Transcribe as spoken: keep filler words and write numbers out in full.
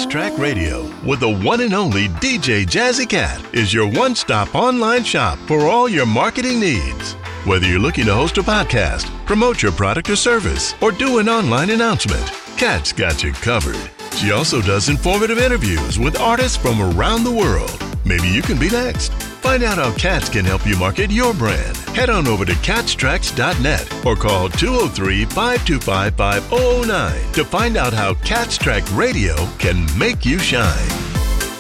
Cats Track Radio with the one and only D J Jazzy Cat is your one-stop online shop for all your marketing needs. Whether you're looking to host a podcast, promote your product or service, or do an online announcement, Kat's got you covered. She also does informative interviews with artists from around the world. Maybe you can be next. Find out how Cats can help you market your brand. Head on over to cats tracks dot net or call two oh three, five two five, five oh oh nine to find out how Cats Track Radio can make you shine.